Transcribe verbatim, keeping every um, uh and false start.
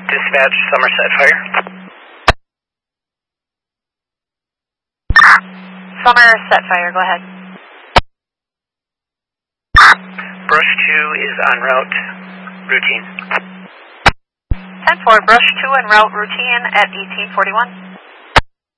Dispatch, Somerset Fire. Somerset Fire, go ahead. Brush two is en route, routine. ten four, Brush two en route, routine at eighteen forty-one.